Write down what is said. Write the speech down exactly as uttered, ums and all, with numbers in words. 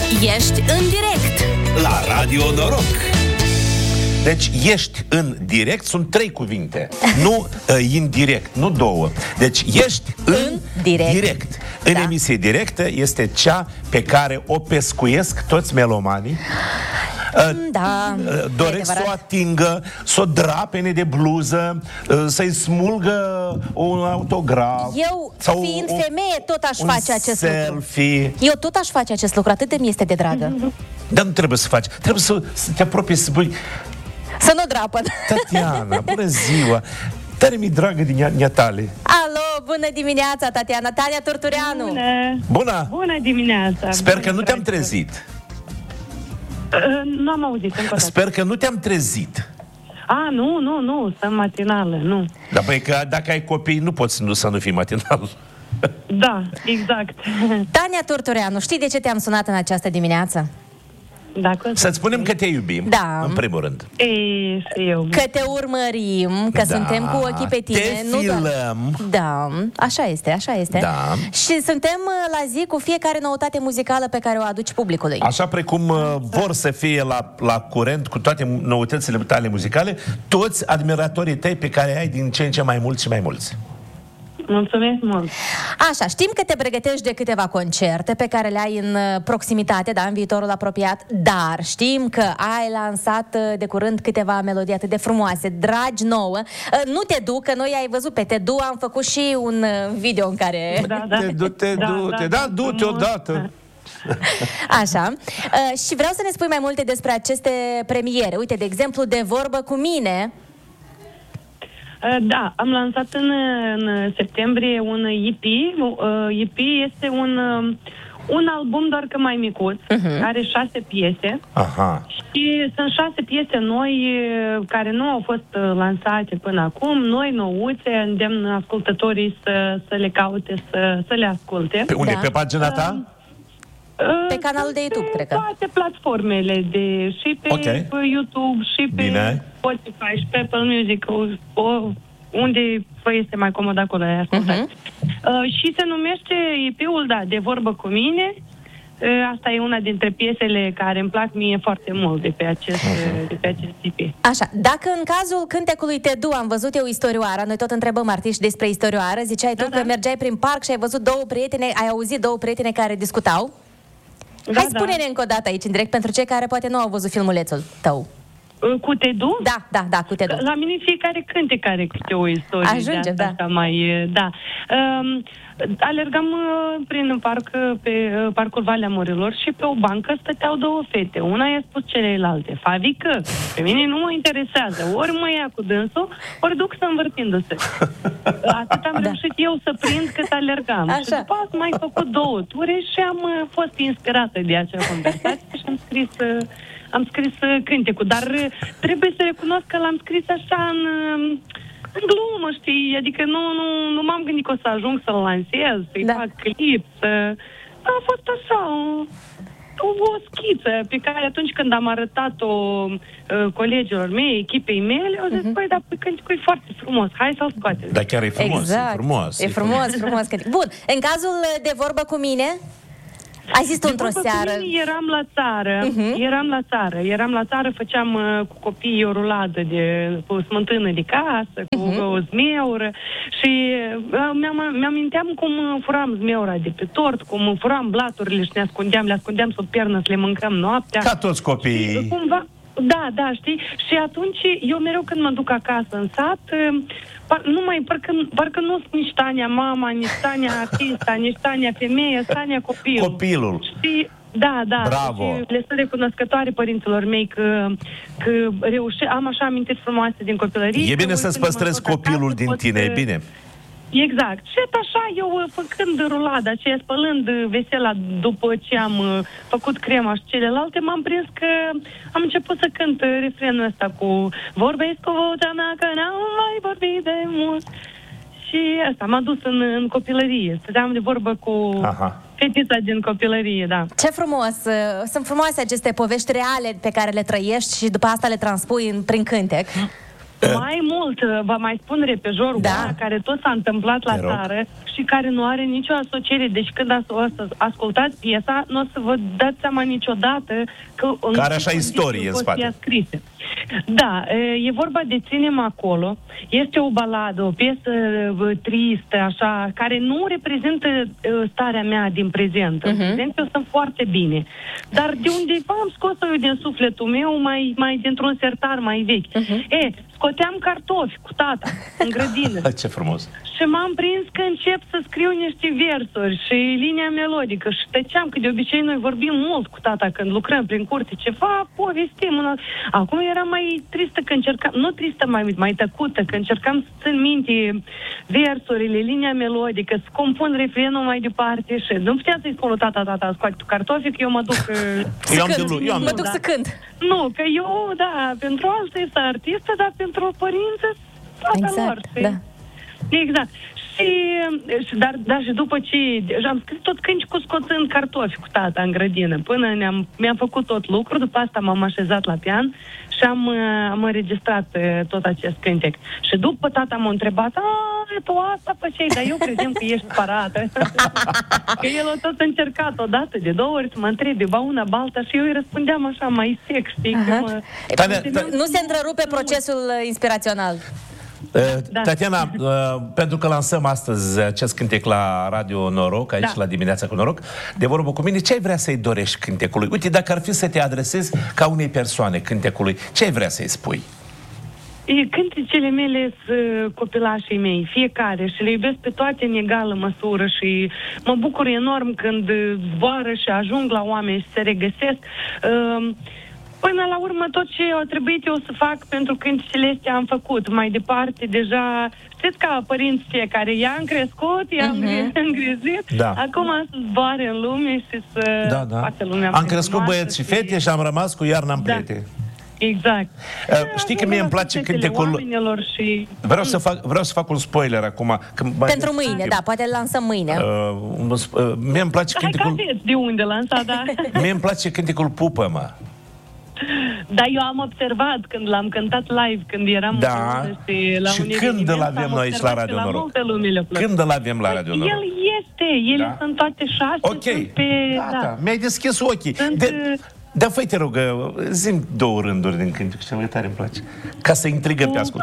Ești în direct la Radio Noroc. Deci ești în direct, sunt trei cuvinte. Nu uh, indirect, nu două. Deci ești în, în direct. direct. În Da. emisie directă este cea pe care o pescuiesc toți melomanii. Uh, Da, uh, doresc să o atingă, să o drapene de bluză, uh, să-i smulgă un autograf. Eu, sau fiind o- femeie, tot aș un face acest lucru. selfie. Eu tot aș face acest lucru, atât de mi este de dragă. Dar nu trebuie să faci. Trebuie să, să te apropii, să spui: Să nu drapă. Tatiana, bună ziua! Tare mi dragă din ea tale. Alo, bună dimineața, Tatiana. Tania Turtureanu. Bună! Bună! Bună dimineața! Sper Bună, că nu te-am dragilor. trezit. Uh, Nu am auzit încă o dată. Sper că nu te-am trezit. A, nu, nu, nu, sunt matinală, nu. Dar păi că dacă ai copii, nu poți nu, să nu fii matinal. Da, exact. Tania Turtureanu, știi de ce te-am sunat în această dimineață? Dacă Să-ți spunem că te iubim, Da. în primul rând. Ei, și eu. Că te urmărim, că Da. suntem cu ochii pe tine. Te nu doar- filăm. Da, așa este, așa este. Da. Și suntem uh, la zi cu fiecare noutate muzicală pe care o aduci publicului. Așa precum uh, vor să fie la, la curent cu toate noutățile tale muzicale, toți admiratorii tăi pe care ai din ce în ce mai mulți și mai mulți. Mulțumesc mult. Așa, știm că te pregătești de câteva concerte pe care le ai în uh, proximitate, da, în viitorul apropiat, dar știm că ai lansat uh, de curând câteva melodii atât de frumoase, dragi nouă. Uh, Nu Te Du, că noi ai văzut pe Te Du, am făcut și un uh, video în care... Da, da. Te du, te Da, du, da, te, da, du-te frumos. odată. Așa. Uh, și vreau să ne spui mai multe despre aceste premiere. Uite, de exemplu, De Vorbă Cu Mine. Uh, Da, am lansat în, în septembrie un E P. Uh, E P este un, uh, un album doar că mai micuț, uh-huh. are șase piese. Aha. Și sunt șase piese noi uh, care nu au fost uh, lansate până acum, noi nouțe, îndemn ascultătorii să, să le caute, să, să le asculte. Pe unde? Da. Pe pagina ta? Pe canalul de YouTube, pe cred că. toate platformele, de, și pe Ok. YouTube, și pe Bine. Spotify, și pe Apple Music, o, o, unde vă este mai comod acolo, ai ascultat. Mhm. Uh, și se numește E P-ul, da, De Vorbă Cu Mine. Uh, asta e una dintre piesele care îmi plac mie foarte mult de pe acest, uh, de pe acest E P. Așa, dacă în cazul cântecului Te Du am văzut eu istorioara, noi tot întrebăm artiști despre istorioară, ziceai Da, tu da. că mergeai prin parc și ai văzut două prietene, ai auzit două prietene care discutau. Da, Hai, spune-ne încă o dată aici, în direct, pentru cei care poate nu au văzut filmulețul tău. Uh, Cu Te Du? Da, da, da, cu Te Du. La mine fiecare cântec are câte o istorie. Ajungem, de asta, da. așa mai, da. Um, alergam uh, prin parc, uh, pe uh, parcul Valea Morilor și pe o bancă stăteau două fete. Una i-a spus celelalte: Favică, pe mine nu mă interesează. Ori mă ia cu dânsul, ori duc să învârtindu-se. Atât am Da. reușit eu să prind cât alergam. Așa. Și după asta am mai făcut două ture și am uh, fost inspirată de acea conversație și am scris... Uh, Am scris uh, cântecul, dar uh, trebuie să recunosc că l-am scris așa în, uh, în glumă, știi? Adică nu, nu, nu m-am gândit că o să ajung să-l lansez, să-i Da. fac clip, să... A fost așa o, o schiță pe care atunci când am arătat-o uh, colegilor mei, echipei mele, au zis, uh-huh. băi, dar cântecul e foarte frumos, hai să-l scoatem. Dar chiar e frumos, Exact. e frumos. E frumos, frumos. cântec. Bun, în cazul De Vorbă Cu Mine, ai zis tu De într-o vorbă cu seară. mine, eram la țară, Mhm. eram la țară, eram la țară, făceam uh, cu copiii o ruladă de, cu smântână de casă, cu Mhm. o zmeură și uh, mi-am, mi-aminteam cum uh, furam zmeura de pe tort, cum furam blaturile și ne ascundeam, le ascundeam sub piernă să le mâncăm noaptea. Ca toți copiii. Cumva, da, da, știi? Și atunci, eu mereu când mă duc acasă în sat, par, nu mai, parcă, parcă nu sunt nici Tania mama, nici Tania artista, nici Tania femeie, sunt Tania copil. Copilul. Și, da, da. Bravo. Și le sunt recunoscătoare părinților mei că, că reușe, am așa amintiri frumoase din copilărie. E bine că, să-ți când mă păstrezi duc copilul acasă, din pot tine, să- e bine. Exact. Și așa, eu făcând rulada aceea, spălând vesela după ce am uh, făcut crema și celelalte, m-am prins că am început să cânt uh, refrenul ăsta cu vorbesc cu vocea mea că n-am mai vorbit de mult. Și asta m-a dus în, în copilărie. Stăteam de vorbă cu Aha. fetița din copilărie, da. Ce frumos! Sunt frumoase aceste povești reale pe care le trăiești și după asta le transpui în, prin cântec. Mai mult, vă mai spun repejorul Da. ăla care tot s-a întâmplat la Te rog. țară și care nu are nicio asociere. Deci când as- o să ascultați piesa, nu o să vă dați seama niciodată că... în Care ce așa condiții istorie în au fost spate. ea scrise. Da, e vorba de Ținem acolo. Este o baladă, o piesă uh, tristă, așa, care nu reprezintă uh, starea mea din prezent. În prezent eu sunt foarte bine. Dar de undeva am scos-o eu din sufletul meu, mai, mai dintr-un sertar mai vechi. E, scoteam cartofi cu tata în grădină. Ce frumos. Și m-am prins că încep să scriu niște versuri și linia melodică și tăceam, că de obicei noi vorbim mult cu tata când lucrăm prin curte, ceva povestim. Una... Acum era mai tristă că încercam, nu tristă, mai, mai tăcută, că încercam să țin minte versurile, linia melodică, să compun refrenul mai departe și nu putea să-i spun lui tata, tata, scoate tu cartofi, că eu mă duc... Eu am Să de lu- cânt. eu am Mă de- duc Da. să cânt. Nu, că eu, da, pentru alții sunt artistă, dar pentru o părință toată Exact, lor. Și- da. Exact. Și, și dar, dar și după ce și am scris tot cântecul scoțând cartofi cu tata în grădină, până ne-am, mi-am făcut tot lucru, după asta m-am așezat la pian și am, uh, am înregistrat uh, tot acest cântec. Și după tata m-a întrebat, a, tu asta făceai, dar eu credeam că ești parată. Că el a tot încercat odată, de două ori, să mă întrebe, ba una, ba alta, și eu îi răspundeam așa mai sec, știi, că Aha. mă... Tania, ta- Nu se întrerupe procesul uh, inspirațional. Uh, Da. Tatiana, uh, pentru că lansăm astăzi acest cântec la Radio Noroc, aici Da. la Dimineața cu Noroc, de vorbă cu mine, ce ai vrea să-i dorești cântecului? Uite, dacă ar fi să te adresezi ca unei persoane cântecului, ce ai vrea să-i spui? E, cântecele mele sunt copilașii mei, fiecare, și le iubesc pe toate în egală măsură și mă bucur enorm când zboară și ajung la oameni și se regăsesc. Um, Până la urmă, tot ce a trebuit eu să fac pentru cântecele astea am făcut. Mai departe, deja, știți, ca părinți fiecare, i-am crescut, i-am uh-huh. îngrijit, Da. acum să zboare în lume și să Da, da. facă lumea Am mai crescut frumoasă băieți și fete și am rămas cu iarna în Da. plete. Exact. Uh, știi că mie îmi place Sufletele cântecul- oamenilor și... Vreau să fac, vreau să fac un spoiler acum. Că mai- Pentru mâine, da, poate îl lansăm mâine. Uh, un sp- uh, mie îmi place Hai că cântecul... aveți de unde lansa, da. Mie îmi place cântecul Pupă-mă. Dar eu am observat când l-am cântat live, când eram Da. împreună și la Și un când eveniment, îl avem am noi aici observat la că Radio la Noroc? multe lume le place. Când îl avem la Radio Noroc? El este, ele Da? sunt toate șase, Ok, sunt pe... gata, Da. mi-ai deschis ochii. Sunt, De, uh, da, făi, te rog, zi două rânduri din cântec, cel mai tare îmi place. Ca să intrigă pe ascult.